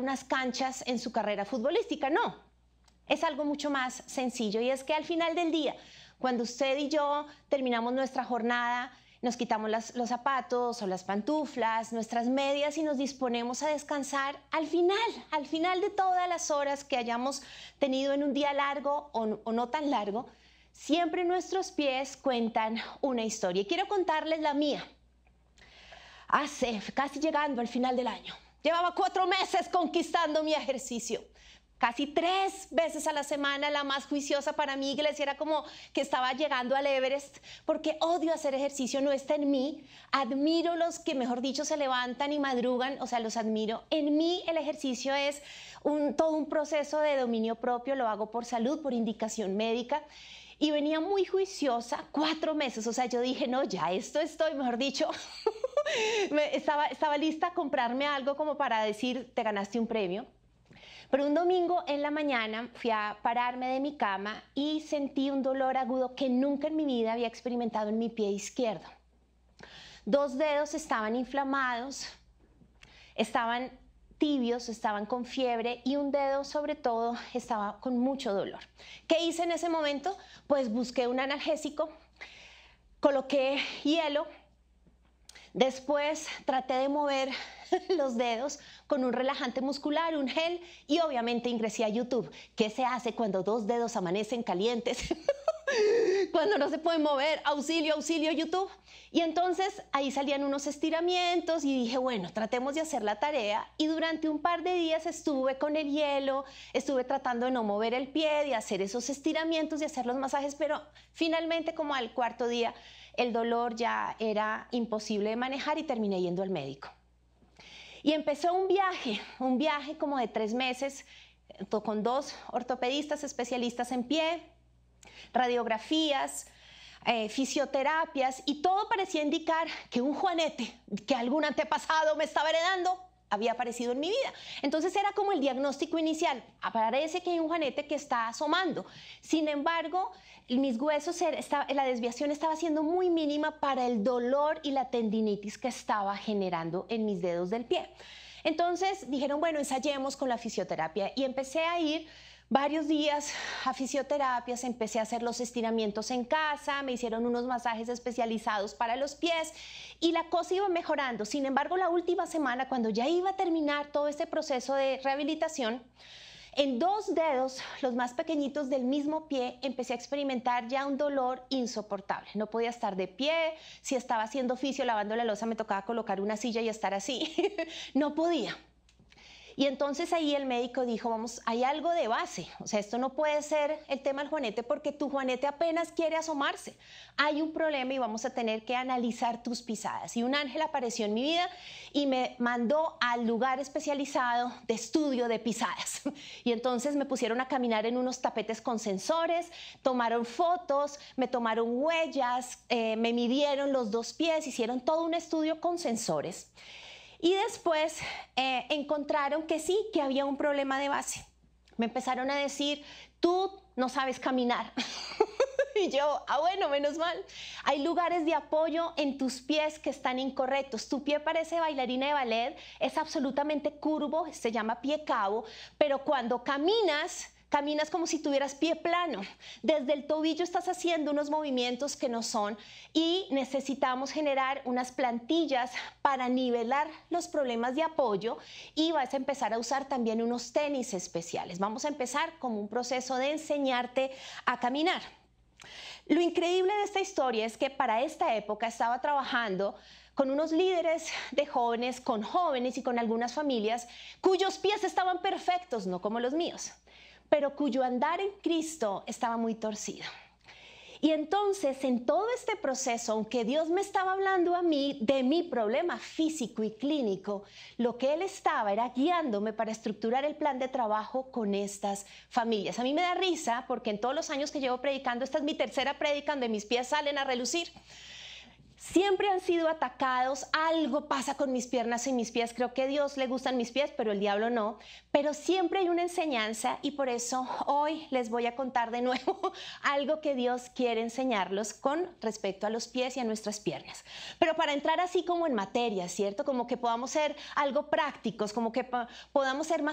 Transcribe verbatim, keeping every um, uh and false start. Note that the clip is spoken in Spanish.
unas canchas en su carrera futbolística, no. Es algo mucho más sencillo y es que al final del día, cuando usted y yo terminamos nuestra jornada, nos quitamos las, los zapatos o las pantuflas, nuestras medias y nos disponemos a descansar, al final, al final de todas las horas que hayamos tenido en un día largo o, o no tan largo, siempre nuestros pies cuentan una historia. Y quiero contarles la mía. Hace casi llegando al final del año, llevaba cuatro meses conquistando mi ejercicio. Casi tres veces a la semana, la más juiciosa para mí, iglesia, era como que estaba llegando al Everest, porque odio hacer ejercicio, no está en mí. Admiro los que, mejor dicho, se levantan y madrugan, o sea, los admiro. En mí el ejercicio es un, todo un proceso de dominio propio, lo hago por salud, por indicación médica. Y venía muy juiciosa, cuatro meses, o sea, yo dije, no, ya esto estoy, mejor dicho, me, estaba, estaba lista a comprarme algo como para decir, te ganaste un premio. Pero un domingo en la mañana fui a pararme de mi cama y sentí un dolor agudo que nunca en mi vida había experimentado en mi pie izquierdo. Dos dedos estaban inflamados, estaban tibios, estaban con fiebre y un dedo sobre todo estaba con mucho dolor. ¿Qué hice en ese momento? Pues busqué un analgésico, coloqué hielo, después traté de mover los dedos con un relajante muscular, un gel y obviamente ingresé a YouTube. ¿Qué se hace cuando dos dedos amanecen calientes? Cuando no se pueden mover, auxilio, auxilio, YouTube. Y entonces ahí salían unos estiramientos y dije, bueno, tratemos de hacer la tarea. Y durante un par de días estuve con el hielo, estuve tratando de no mover el pie, de hacer esos estiramientos, de hacer los masajes, pero finalmente como al cuarto día el dolor ya era imposible de manejar y terminé yendo al médico. Y empezó un viaje, un viaje como de tres meses con dos ortopedistas especialistas en pie, radiografías, eh, fisioterapias y todo parecía indicar que un juanete, que algún antepasado me estaba heredando, había aparecido en mi vida. Entonces era como el diagnóstico inicial, parece que hay un juanete que está asomando. Sin embargo, mis huesos, estaba, la desviación estaba siendo muy mínima para el dolor y la tendinitis que estaba generando en mis dedos del pie. Entonces dijeron, bueno, ensayemos con la fisioterapia y empecé a ir varios días a fisioterapias, empecé a hacer los estiramientos en casa, me hicieron unos masajes especializados para los pies y la cosa iba mejorando. Sin embargo, la última semana, cuando ya iba a terminar todo este proceso de rehabilitación, en dos dedos, los más pequeñitos del mismo pie, empecé a experimentar ya un dolor insoportable. No podía estar de pie, si estaba haciendo fisio, lavando la loza, me tocaba colocar una silla y estar así. No podía. Y entonces ahí el médico dijo, vamos, hay algo de base, o sea, esto no puede ser el tema del juanete porque tu juanete apenas quiere asomarse. Hay un problema y vamos a tener que analizar tus pisadas. Y un ángel apareció en mi vida y me mandó al lugar especializado de estudio de pisadas. Y entonces me pusieron a caminar en unos tapetes con sensores, tomaron fotos, me tomaron huellas, eh, me midieron los dos pies, hicieron todo un estudio con sensores. Y después eh, encontraron que sí, que había un problema de base. Me empezaron a decir, tú no sabes caminar. Y yo, ah bueno, menos mal. Hay lugares de apoyo en tus pies que están incorrectos. Tu pie parece bailarina de ballet, es absolutamente curvo, se llama pie cabo, pero cuando caminas, caminas como si tuvieras pie plano. Desde el tobillo estás haciendo unos movimientos que no son y necesitamos generar unas plantillas para nivelar los problemas de apoyo y vas a empezar a usar también unos tenis especiales. Vamos a empezar como un proceso de enseñarte a caminar. Lo increíble de esta historia es que para esta época estaba trabajando con unos líderes de jóvenes, con jóvenes y con algunas familias cuyos pies estaban perfectos, no como los míos, pero cuyo andar en Cristo estaba muy torcido. Y entonces, en todo este proceso, aunque Dios me estaba hablando a mí de mi problema físico y clínico, lo que Él estaba era guiándome para estructurar el plan de trabajo con estas familias. A mí me da risa porque en todos los años que llevo predicando, esta es mi tercera prédica donde mis pies salen a relucir. Siempre han sido atacados, algo pasa con mis piernas y mis pies, creo que a Dios le gustan mis pies, pero el diablo no, pero siempre hay una enseñanza y por eso hoy les voy a contar de nuevo algo que Dios quiere enseñarlos con respecto a los pies y a nuestras piernas. Pero para entrar así como en materia, ¿cierto? Como que podamos ser algo prácticos, como que podamos ser más